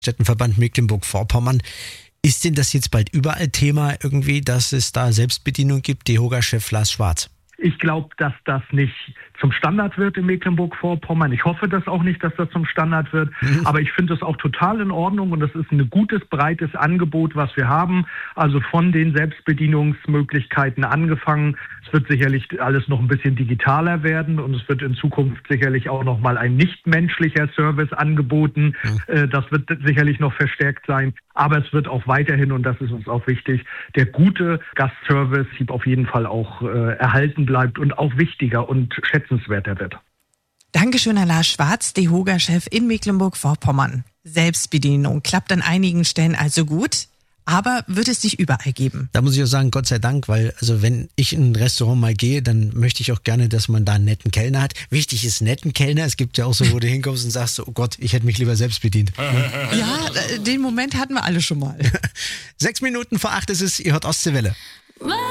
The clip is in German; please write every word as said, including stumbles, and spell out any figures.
Städtenverband Mecklenburg-Vorpommern. Ist denn das jetzt bald überall Thema irgendwie, dass es da Selbstbedienung gibt? DEHOGA-Chef Lars Schwarz. Ich glaube, dass das nicht zum Standard wird in Mecklenburg-Vorpommern. Ich hoffe das auch nicht, dass das zum Standard wird. Mhm. Aber ich finde das auch total in Ordnung und das ist ein gutes, breites Angebot, was wir haben. Also von den Selbstbedienungsmöglichkeiten angefangen. Es wird sicherlich alles noch ein bisschen digitaler werden und es wird in Zukunft sicherlich auch noch mal ein nichtmenschlicher Service angeboten. Mhm. Das wird sicherlich noch verstärkt sein. Aber es wird auch weiterhin, und das ist uns auch wichtig, der gute Gastservice auf jeden Fall auch äh, erhalten bleibt und auch wichtiger und schätzenswerter wird. Dankeschön, Herr Lars Schwarz, DEHOGA-Chef in Mecklenburg-Vorpommern. Selbstbedienung klappt an einigen Stellen also gut, aber wird es nicht überall geben. Da muss ich auch sagen, Gott sei Dank, weil also wenn ich in ein Restaurant mal gehe, dann möchte ich auch gerne, dass man da einen netten Kellner hat. Wichtig ist netten Kellner. Es gibt ja auch so, wo du hinkommst und sagst, oh Gott, ich hätte mich lieber selbst bedient. Ja, den Moment hatten wir alle schon mal. Sechs Minuten vor acht ist es, ihr hört Ostseewelle.